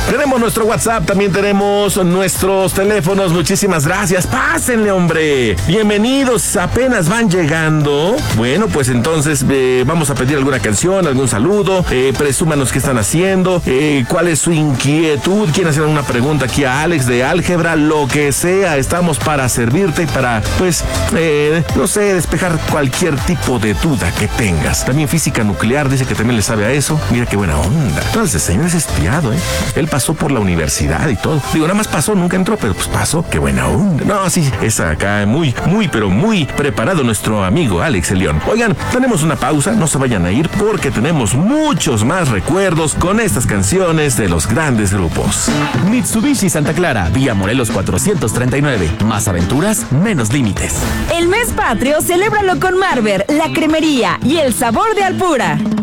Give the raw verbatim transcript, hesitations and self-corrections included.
Tenemos nuestro WhatsApp, también tenemos nuestros teléfonos. Muchísimas gracias. Pásenle, hombre. Bienvenidos, apenas van llegando. Bueno, pues entonces eh, vamos a pedir alguna canción, algún saludo. Eh, presúmanos qué están haciendo, eh, cuál es su inquietud. ¿Quieren hacer una pregunta aquí a Alex de álgebra? Lo que sea, estamos para servirte y para, pues, eh, no sé, despejar cualquier tipo de duda que tengas. También física nuclear, dice que también le sabe a eso. Mira qué buena onda. Entonces, el señor es estudiado, ¿eh? Él pasó por la universidad y todo. Digo, nada más pasó, nunca entró, pero pues pasó. Qué buena onda. No, sí, es acá muy, muy, pero muy preparado nuestro amigo Alex el León. Oigan, tenemos una pausa, no se vayan a ir porque tenemos muchos más recuerdos con estas canciones de los grandes grupos. Mitsubishi Santa Clara, Vía Morelos cuatrocientos treinta y nueve. Más aventuras, menos límites. El mes patrio, celébralo con Marber, La Cremería y el sabor de Alpura.